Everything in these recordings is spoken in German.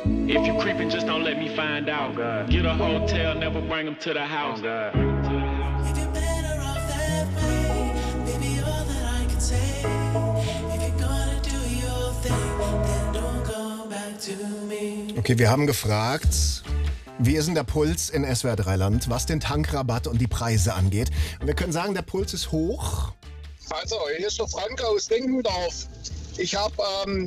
If you creeping, just don't let me find out. Oh God. Get a hotel, never bring them to the house. Oh God. If you're better off that way, baby, all that I can say. If you're gonna do your thing, then don't go back to me. Okay, wir haben gefragt, wie ist denn der Puls in SWR 3 Land, was den Tankrabatt und die Preise angeht. Und wir können sagen, der Puls ist hoch. Also, hier ist der Frank aus Denkendorf. Ich habe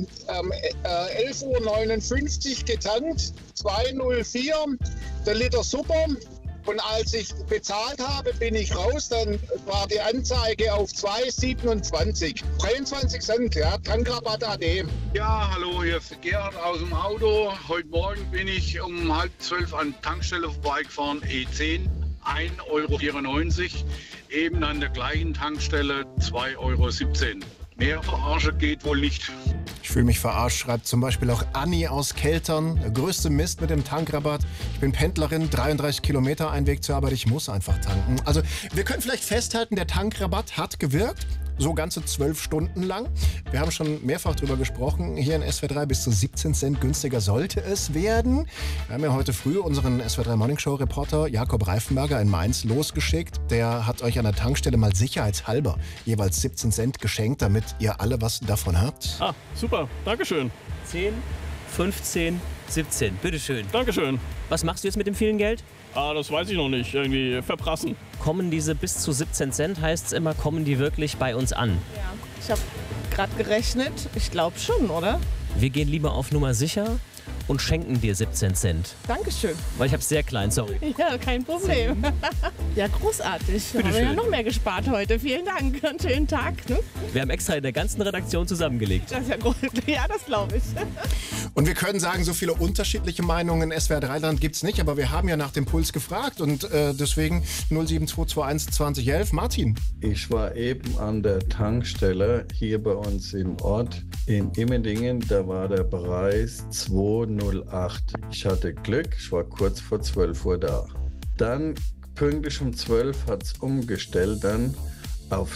11:59 Uhr getankt, 2,04, der Liter super. Und als ich bezahlt habe, bin ich raus, dann war die Anzeige auf 2,27. 23 Cent, ja, Tankrabatt AD. Ja, hallo, hier ist Gerhard aus dem Auto. Heute Morgen bin ich um 11:30 an der Tankstelle vorbeigefahren, E10, 1,94 €. Eben an der gleichen Tankstelle 2,17 €. Mehr Verarsche geht wohl nicht. Ich fühle mich verarscht, schreibt zum Beispiel auch Anni aus Keltern. Der größte Mist mit dem Tankrabatt. Ich bin Pendlerin, 33 Kilometer, ein Weg zur Arbeit. Ich muss einfach tanken. Also wir können vielleicht festhalten, der Tankrabatt hat gewirkt. So ganze 12 Stunden lang. Wir haben schon mehrfach drüber gesprochen. Hier in SWR 3 bis zu 17 Cent günstiger sollte es werden. Wir haben ja heute früh unseren SWR 3 Morning Show Reporter Jakob Reifenberger in Mainz losgeschickt. Der hat euch an der Tankstelle mal sicherheitshalber jeweils 17 Cent geschenkt, damit ihr alle was davon habt. Ah, super. Dankeschön. 10, 15, 17. Bitteschön. Dankeschön. Was machst du jetzt mit dem vielen Geld? Ah, das weiß ich noch nicht. Irgendwie verprassen. Kommen diese bis zu 17 Cent, heißt es immer, kommen die wirklich bei uns an? Ja, ich habe gerade gerechnet. Ich glaube schon, oder? Wir gehen lieber auf Nummer sicher und schenken dir 17 Cent. Dankeschön. Weil ich habe sehr klein, sorry. Ja, kein Problem. Ja, großartig. Wir haben ja noch mehr gespart heute. Vielen Dank und schönen Tag. Ne? Wir haben extra in der ganzen Redaktion zusammengelegt. Das ist ja gut. Ja, das glaube ich. Und wir können sagen, so viele unterschiedliche Meinungen in SWR 3 Land gibt es nicht, aber wir haben ja nach dem Puls gefragt und deswegen 07221 2011. Martin. Ich war eben an der Tankstelle hier bei uns im Ort in Immendingen, da war der Preis 2,08. Ich hatte Glück, ich war kurz vor 12 Uhr da. Dann pünktlich um 12 hat es umgestellt dann auf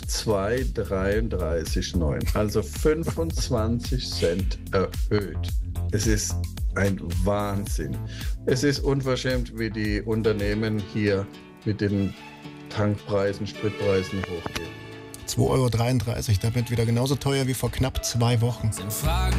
2,33,9, also 25 Cent erhöht. Es ist ein Wahnsinn. Es ist unverschämt, wie die Unternehmen hier mit den Tankpreisen, Spritpreisen hochgehen. 2,33 €, damit wieder genauso teuer wie vor knapp 2 Wochen. Sind Fragen,